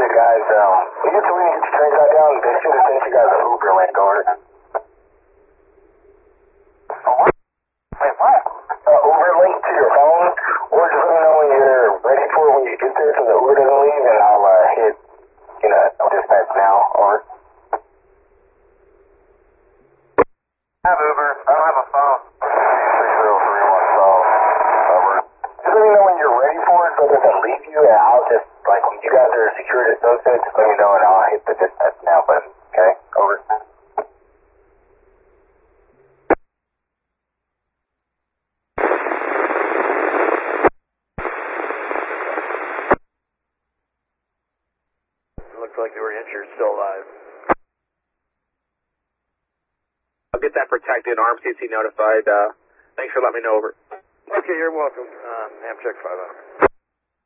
you guys, we get to get your trains out down, they should have sent you guys an Uber link, over. Wait, what? Uber link to your phone, or just let me know when you're ready for it when you get there so the Uber doesn't leave, and I'll hit, I'll dispatch now, over. I have Uber, I don't have a phone. 60312, over. Just let me know when you're ready for it so it doesn't leave you, and I'll just, when you guys are secured at those things, just let me know and I'll hit the dispatch now button, okay? Over. Looks like they were injured, still alive. I'll get that protected, RMCC notified. Thanks for letting me know, over. Okay, you're welcome. Amtrak 5 hour.